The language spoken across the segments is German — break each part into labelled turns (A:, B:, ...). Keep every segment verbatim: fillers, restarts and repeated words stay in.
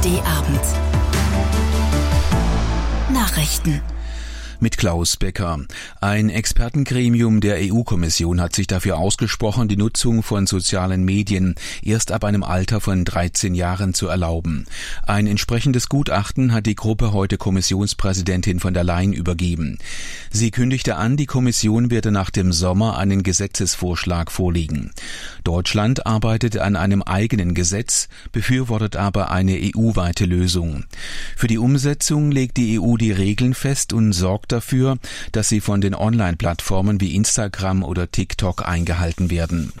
A: D-Abend. Nachrichten.
B: Mit Klaus Becker. Ein Expertengremium der E U-Kommission hat sich dafür ausgesprochen, die Nutzung von sozialen Medien erst ab einem Alter von dreizehn Jahren zu erlauben. Ein entsprechendes Gutachten hat die Gruppe heute Kommissionspräsidentin von der Leyen übergeben. Sie kündigte an, die Kommission werde nach dem Sommer einen Gesetzesvorschlag vorlegen. Deutschland arbeitet an einem eigenen Gesetz, befürwortet aber eine E U-weite Lösung. Für die Umsetzung legt die E U die Regeln fest und sorgt dafür, dass sie von den Online-Plattformen wie Instagram oder TikTok eingehalten werden.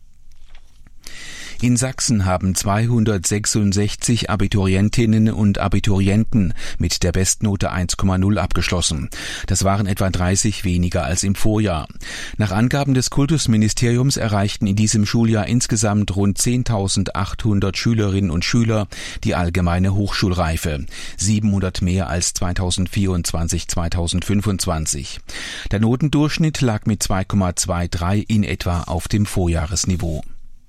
B: In Sachsen haben zweihundertsechsundsechzig Abiturientinnen und Abiturienten mit der Bestnote eins Komma null abgeschlossen. Das waren etwa dreißig weniger als im Vorjahr. Nach Angaben des Kultusministeriums erreichten in diesem Schuljahr insgesamt rund zehntausendachthundert Schülerinnen und Schüler die allgemeine Hochschulreife, siebenhundert mehr als zweitausendvierundzwanzig zweitausendfünfundzwanzig. Der Notendurchschnitt lag mit zwei Komma dreiundzwanzig in etwa auf dem Vorjahresniveau.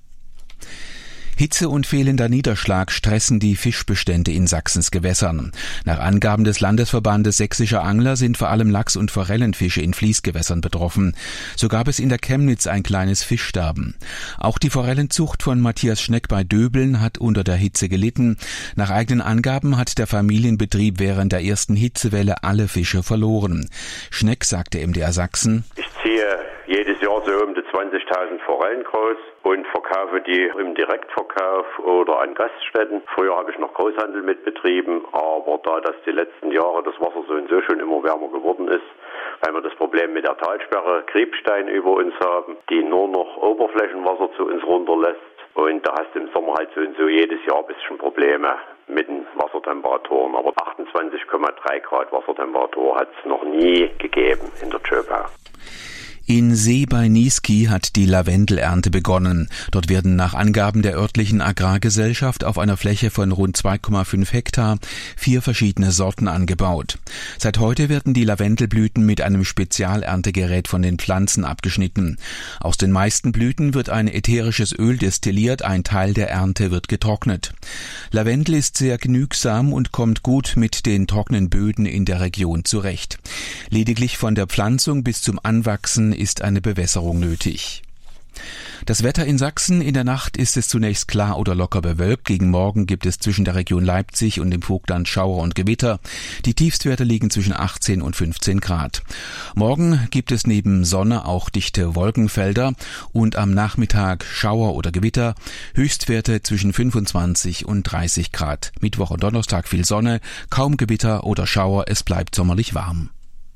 B: Hitze und fehlender Niederschlag stressen die Fischbestände in Sachsens Gewässern. Nach Angaben des Landesverbandes sächsischer Angler sind vor allem Lachs- und Forellenfische in Fließgewässern betroffen. So gab es in der Chemnitz ein kleines Fischsterben. Auch die Forellenzucht von Matthias Schneck bei Döbeln hat unter der Hitze gelitten. Nach eigenen Angaben hat der Familienbetrieb während der ersten Hitzewelle alle Fische verloren. Schneck sagte M D R Sachsen:
C: Ich ziehe jedes Jahr so um die zwanzigtausend Forellen groß und verkaufe die im Direktverkauf oder an Gaststätten. Früher habe ich noch Großhandel mitbetrieben, aber da das die letzten Jahre das Wasser so und so schon immer wärmer geworden ist, weil wir das Problem mit der Talsperre Kriebstein über uns haben, die nur noch Oberflächenwasser zu uns runterlässt. Und da hast du im Sommer halt so und so jedes Jahr ein bisschen Probleme mit den Wassertemperaturen. Aber achtundzwanzig Komma drei Grad Wassertemperatur hat es noch nie gegeben in der Tschöpau.
B: In See bei Niesky hat die Lavendelernte begonnen. Dort werden nach Angaben der örtlichen Agrargesellschaft auf einer Fläche von rund zwei Komma fünf Hektar vier verschiedene Sorten angebaut. Seit heute werden die Lavendelblüten mit einem Spezialerntegerät von den Pflanzen abgeschnitten. Aus den meisten Blüten wird ein ätherisches Öl destilliert, ein Teil der Ernte wird getrocknet. Lavendel ist sehr genügsam und kommt gut mit den trockenen Böden in der Region zurecht. Lediglich von der Pflanzung bis zum Anwachsen ist eine Bewässerung nötig. Das Wetter in Sachsen: In der Nacht ist es zunächst klar oder locker bewölkt. Gegen Morgen gibt es zwischen der Region Leipzig und dem Vogtland Schauer und Gewitter. Die Tiefstwerte liegen zwischen achtzehn und fünfzehn Grad. Morgen gibt es neben Sonne auch dichte Wolkenfelder und am Nachmittag Schauer oder Gewitter. Höchstwerte zwischen fünfundzwanzig und dreißig Grad. Mittwoch und Donnerstag viel Sonne, kaum Gewitter oder Schauer. Es bleibt sommerlich warm.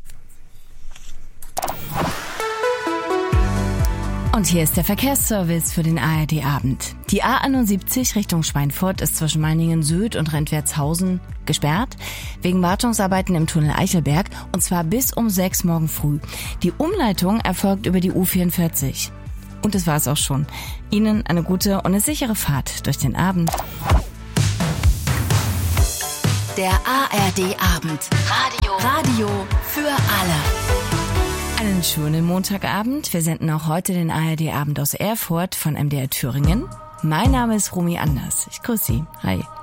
A: Und hier ist der Verkehrsservice für den A R D-Abend. Die A einundsiebzig Richtung Schweinfurt ist zwischen Meiningen-Süd und Rentwertshausen gesperrt, wegen Wartungsarbeiten im Tunnel Eichelberg, und zwar bis um sechs morgen früh. Die Umleitung erfolgt über die U vierundvierzig. Und das war es auch schon. Ihnen eine gute und eine sichere Fahrt durch den Abend.
D: Der A R D-Abend. Radio. Radio für alle.
A: Einen schönen Montagabend. Wir senden auch heute den A R D-Abend aus Erfurt von M D R Thüringen. Mein Name ist Romy Anders. Ich grüße Sie. Hi.